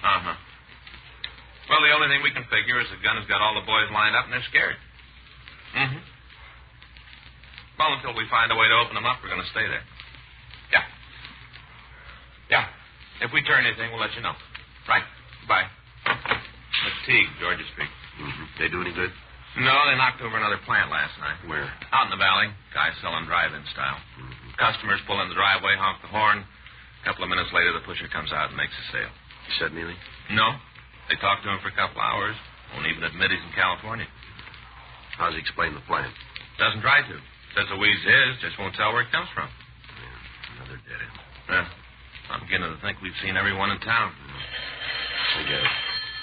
Uh-huh. Well, the only thing we can figure is the gun has got all the boys lined up and they're scared. Mm-hmm. Well, until we find a way to open them up, we're going to stay there. Yeah. Yeah. If we turn anything, we'll let you know. Right. Bye. McTeague, Georgia Street. Mm-hmm. They do any good? No, they knocked over another plant last night. Where? Out in the valley. Guys selling drive-in style. Mm-hmm. Customers pull in the driveway, honk the horn. A couple of minutes later, the pusher comes out and makes a sale. You said anything? No. They talked to him for a couple hours. Won't even admit he's in California. How does he explain the plan? Doesn't try to. Says the weed's his, just won't tell where it comes from. Yeah, another dead end. Yeah. I'm beginning to think we've seen everyone in town. I get it.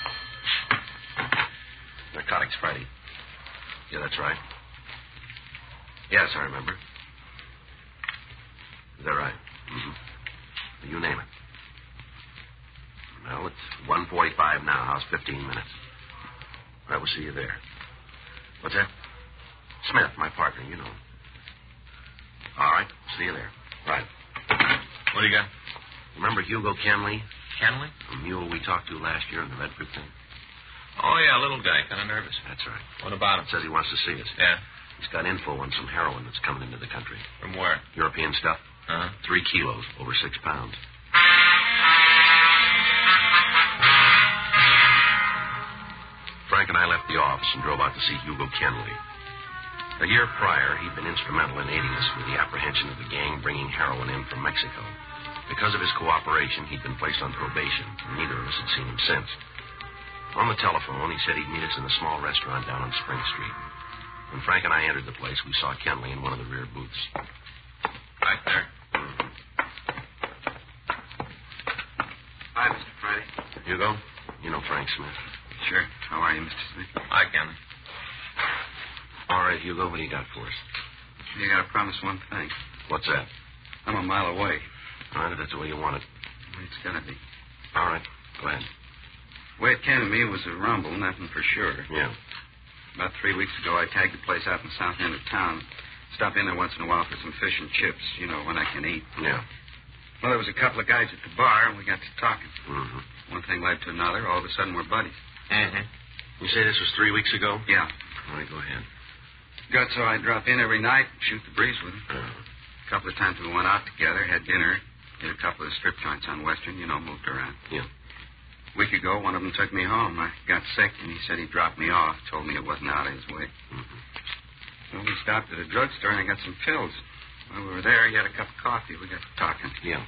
Narcotics Friday. Yeah, that's right. Yes, I remember. Is that right? Mm-hmm. You name it. Well, it's 1:45 now. How's 15 minutes? I will see you there. What's that? Smith, my partner, you know. All right, see you there. Right. What do you got? Remember Hugo Kenley? Kenley? The mule we talked to last year in the Redford thing? Oh, yeah, little guy, kind of nervous. That's right. What about him? Says he wants to see us. Yeah? He's got info on some heroin that's coming into the country. From where? European stuff. Uh-huh. 3 kilos, over 6 pounds. Frank and I left the office and drove out to see Hugo Kenley. A year prior, he'd been instrumental in aiding us with the apprehension of the gang bringing heroin in from Mexico. Because of his cooperation, he'd been placed on probation, and neither of us had seen him since. On the telephone, he said he'd meet us in a small restaurant down on Spring Street. When Frank and I entered the place, we saw Kenley in one of the rear booths. Right there. Hi, Mr. Friday. Hugo, you know Frank Smith. Sure. How are you, Mr. Smith? Hi, Kenley. All right, Hugo, what do you got for us? You got to promise one thing. What's that? I'm a mile away. All right, if that's the way you want it. It's got to be. All right, go ahead. The way it came to me was a rumble, nothing for sure. Yeah. About 3 weeks ago, I tagged a place out in the south end of town. Stop in there once in a while for some fish and chips, you know, when I can eat. Yeah. Well, there was a couple of guys at the bar, and we got to talking. Mm-hmm. One thing led to another. All of a sudden, we're buddies. Mm-hmm. You say this was 3 weeks ago? Yeah. All right, go ahead. Got so I drop in every night, shoot the breeze with him. A couple of times we went out together, had dinner, hit a couple of strip joints on Western, you know, moved around. Yeah. A week ago, one of them took me home. I got sick, and he said he'd drop me off, told me it wasn't out of his way. Mm-hmm. Well, we stopped at a drugstore, and I got some pills. While we were there, he had a cup of coffee. We got to talking. Yeah.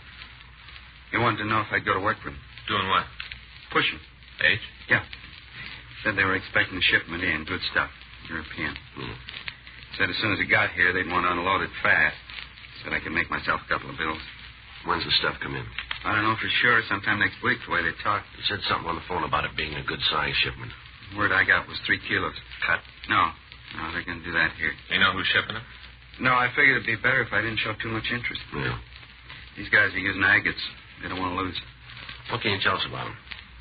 He wanted to know if I'd go to work for him. Doing what? Pushing. H? Yeah. Said they were expecting a shipment in, good stuff, European. Mm-hmm. Said as soon as it got here, they'd want to unload it fast. Said I could make myself a couple of bills. When's the stuff come in? I don't know for sure. Sometime next week, the way they talked. You said something on the phone about it being a good-sized shipment. The word I got was 3 kilos. Cut? No, they're going to do that here. You know who's shipping it? No, I figured it'd be better if I didn't show too much interest. Yeah. These guys are using agates. They don't want to lose. What can you tell us about them?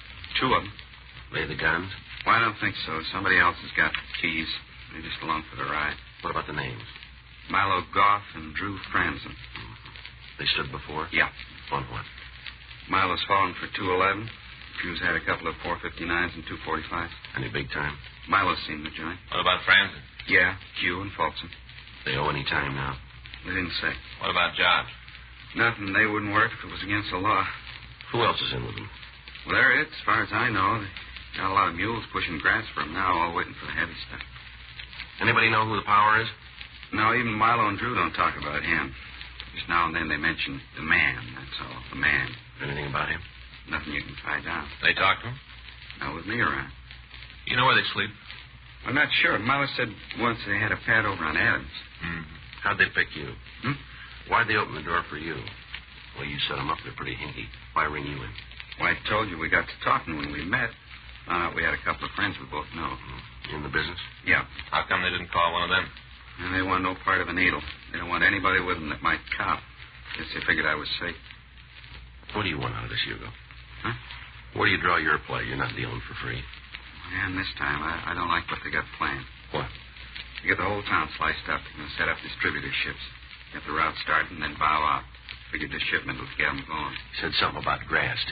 2 of them. They the guns? Well, I don't think so. Somebody else has got keys. They're just along for the ride. What about the names? Milo Goff and Drew Franzen. They stood before? Yeah. On what? Milo's fallen for 211. Drew's had a couple of 459s and 245s. Any big time? Milo's seen the joint. What about Franzen? Yeah, Q and Folsom. They owe any time now? They didn't say. What about jobs? Nothing. They wouldn't work if it was against the law. Who else is in with them? Well, they're it, as far as I know. They got a lot of mules pushing grass for them now, all waiting for the heavy stuff. Anybody know who the power is? No, even Milo and Drew don't talk about him. Just now and then they mention the man, that's all. The man. Anything about him? Nothing you can find out. They talk to him? Not with me around. You know where they sleep? I'm not sure. Milo said once they had a pad over on Adams. Mm-hmm. How'd they pick you? Why'd they open the door for you? Well, you set them up. They're pretty hinky. Why ring you in? Well, I told you we got to talking when we met. Found out we had a couple of friends we both know. In the business? Yeah. How come they didn't call one of them? And they want no part of a needle. They don't want anybody with them that might cop. Guess they figured I was safe. What do you want out of this, Hugo? Huh? Where do you draw your play? You're not dealing for free. And this time, I don't like what they got planned. What? They get the whole town sliced up. They're going to set up distributorships. Get the route started and then bow out. Figured the shipment would get them going. Said something about grass,